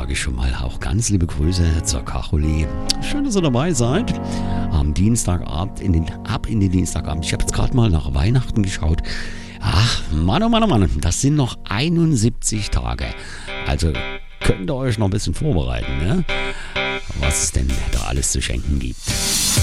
sage ich schon mal auch ganz liebe Grüße zur Caroline. Schön, dass ihr dabei seid. Am Dienstagabend, ab in den Dienstagabend. Ich habe jetzt gerade mal nach Weihnachten geschaut. Ach, Mann, oh Mann, oh Mann, das sind noch 71 Tage. Also könnt ihr euch noch ein bisschen vorbereiten, ne? Was es denn da alles zu schenken gibt.